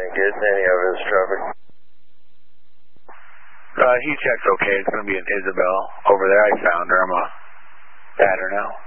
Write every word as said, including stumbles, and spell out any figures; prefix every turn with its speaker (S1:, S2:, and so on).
S1: getting any of his traffic?
S2: Uh, he checks okay. It's going to be in Isabel over there. I found her. I'm a at her now.